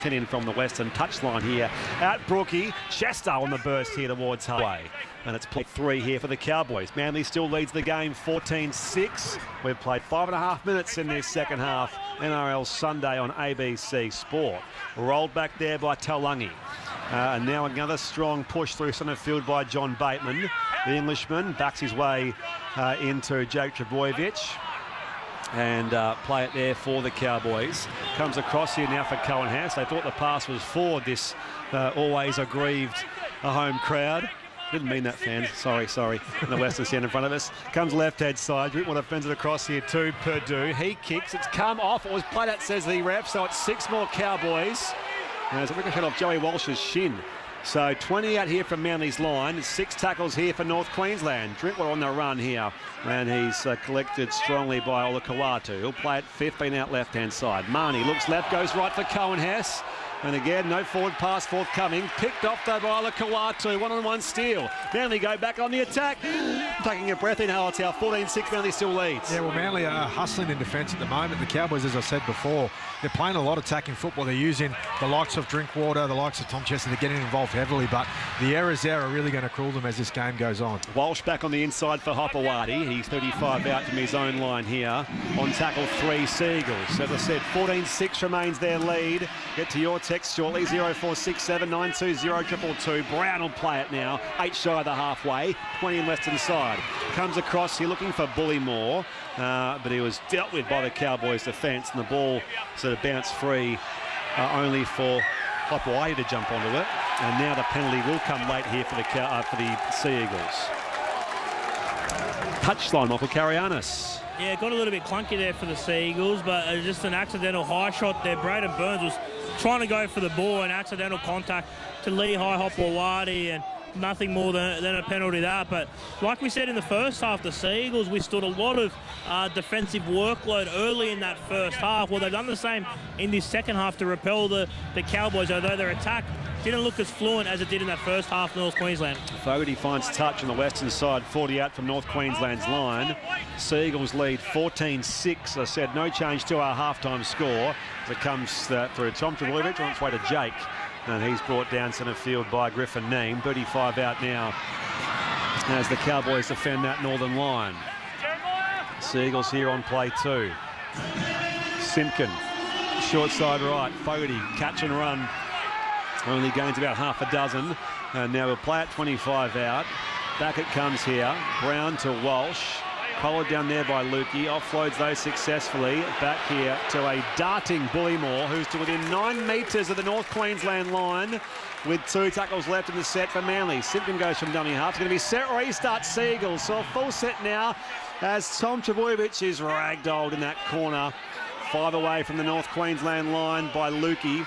In from the western touchline here at Brookie. Chester on the burst here towards Highway. And it's play 3 here for the Cowboys. Manly still leads the game 14-6. We've played 5.5 minutes in this second half. NRL Sunday on ABC Sport. Rolled back there by Taulagi. And now another strong push through centre field by John Bateman. The Englishman backs his way into Jake Trbojevic. And play it there for the Cowboys. Comes across here now for Cohen Haas. They thought the pass was forward, this always aggrieved home crowd. Didn't mean that, fans. Sorry. In the western stand in front of us. Comes left-hand side. Drinkwater defends it across here to Purdue. He kicks. It's come off. It was played out, says the ref. So it's 6 more Cowboys. And there's a ricochet off Joey Walsh's shin. So 20 out here from Manly's line. 6 tackles here for North Queensland. Drinkwater on the run here. And he's collected strongly by Olakau'atu. He'll play it 15 out left-hand side. Marnie looks left, goes right for Cohen Haas. And again, no forward pass forthcoming. Picked off though by Olakau'atu. 1-on-1 steal. Manly go back on the attack. Taking a breath in, Hallertau. 14-6, Manly still leads. Yeah, well, Manly are hustling in defence at the moment. The Cowboys, as I said before, they're playing a lot of attacking football. They're using the likes of Drinkwater, the likes of Tom Chester. They're getting involved heavily, but the errors there are really going to cruel them as this game goes on. Walsh back on the inside for Hopewadi. He's 35 out from his own line here. On tackle 3, Seagulls. As I said, 14-6 remains their lead. Get to your text shortly, 0467 920 222. Brown will play it now, 8 shy of the halfway, 20 in western side. Comes across here looking for Bullymore, but he was dealt with by the Cowboys defence, and the ball sort of bounced free only for Hopewadi to jump onto it. And now the penalty will come late here for the Sea Eagles. Touchline, Michael Karayanis. Yeah, got a little bit clunky there for the Sea Eagles, but just an accidental high shot there. Braden Burns was trying to go for the ball, and accidental contact to Lehigh Hopewadi, and nothing more than a penalty there. But like we said in the first half, the Sea Eagles withstood a lot of defensive workload early in that first half. Well, they've done the same in this second half to repel the Cowboys, although their attack didn't look as fluent as it did in that first half, North Queensland. Fogarty finds touch on the western side, 40 out from North Queensland's line. Sea Eagles lead 14-6. I said no change to our halftime score as it comes through Tom Trbojevic on its way to Jake. And he's brought down centre field by Griffin Neame. 35 out now as the Cowboys defend that northern line. Sea Eagles here on play 2. Simpkin, short side right. Fogarty, catch and run. Only gains about half a dozen. And now we'll play at 25 out. Back it comes here. Brown to Walsh. Collared down there by Lukey. Offloads those successfully. Back here to a darting Bullymore, who's to within 9 metres of the North Queensland line with 2 tackles left in the set for Manly. Simpkin goes from dummy half. It's going to be set restart Sea Eagles. So a full set now as Tom Trbojevic is ragdolled in that corner. 5 away from the North Queensland line by Lukey.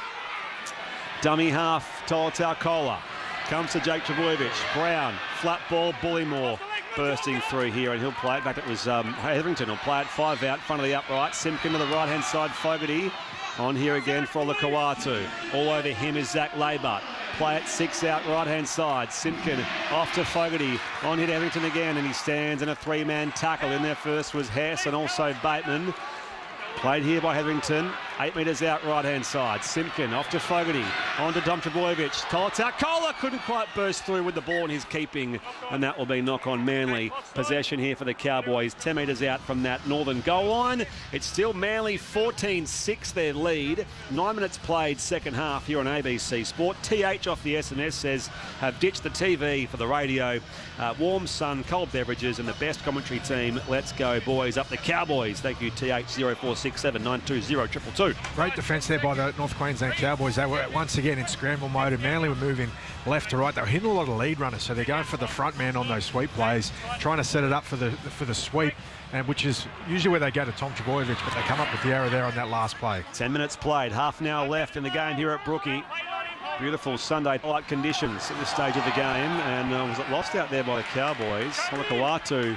Dummy half, Tolotau. Comes to Jake Trbojevic. Brown, flat ball, Bullymore bursting through here, and he'll play it. In fact, it was Hetherington will play it 5 out, front of the upright. Simpkin to the right-hand side, Fogarty. On here again for Olakau'atu. All over him is Zach Laybutt. Play it 6 out, right-hand side. Simpkin off to Fogarty. On hit Hetherington again, and he stands in a 3-man tackle. In there first was Hess and also Bateman. Played here by Hetherington, 8 metres out right-hand side. Simpkin off to Fogarty, on to Tom Trbojevic. Tolotau couldn't quite burst through with the ball in his keeping, and that will be knock on Manly. Possession here for the Cowboys, 10 metres out from that northern goal line. It's still Manly 14-6 their lead. 9 minutes played second half here on ABC Sport. TH off the SMS says, have ditched the TV for the radio. Warm sun, cold beverages, and the best commentary team. Let's go, boys. Up the Cowboys. Thank you, TH 0467 920 222. Great defence there by the North Queensland Cowboys. They were once again in scramble mode, and Manly were moving left to right. They were hitting a lot of lead runners, so they're going for the front man on those sweep plays, trying to set it up for the sweep, and which is usually where they go to Tom Trbojevic, but they come up with the error there on that last play. 10 minutes played, half an hour left in the game here at Brookie. Beautiful Sunday light conditions at this stage of the game, and was it lost out there by the Cowboys? Olakau'atu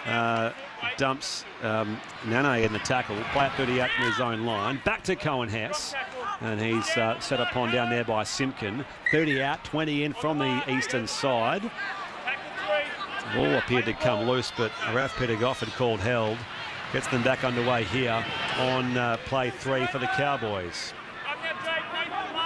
dumps Nane in the tackle. Play at 30 out from his own line. Back to Cohen Haas, and he's set upon down there by Simpkin. 30 out, 20 in from the eastern side. The ball appeared to come loose, but Ralph Peter-Goff had called held. Gets them back underway here on play 3 for the Cowboys.